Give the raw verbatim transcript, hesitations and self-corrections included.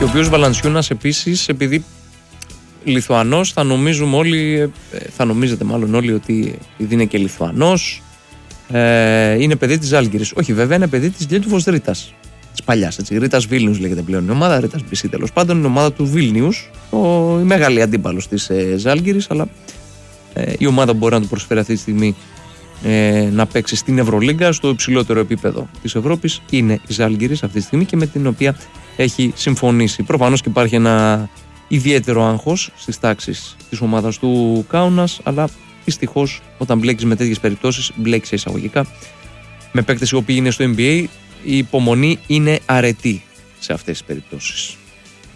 Και ο οποίος Valanciunas επίσης, επειδή Λιθουανός, θα νομίζουμε όλοι, θα νομίζετε μάλλον όλοι ότι επειδή είναι και Λιθουανός, ε, είναι παιδί της Ζάλγκιρις. Όχι, βέβαια είναι παιδί της Lietuvos Ritas, της παλιάς, έτσι. Ritas Vilnius λέγεται πλέον η ομάδα, Ritas μπι σι τέλος πάντων, είναι η ομάδα του Vilnius, ο, η μεγάλη αντίπαλος της ε, Ζάλγκιρις, αλλά ε, η ομάδα που μπορεί να του προσφέρει αυτή τη στιγμή ε, να παίξει στην Ευρωλίγκα, στο υψηλότερο επίπεδο της Ευρώπης, είναι η Ζάλγκιρις αυτή τη στιγμή και με την οποία έχει συμφωνήσει. Προφανώς και υπάρχει ένα ιδιαίτερο άγχος στις τάξεις της ομάδας του Κάουνας, αλλά δυστυχώς όταν μπλέκεις με τέτοιες περιπτώσεις, μπλέκεις εισαγωγικά με παίκτες οι οποίοι είναι στο N B A, η υπομονή είναι αρετή σε αυτές τις περιπτώσεις.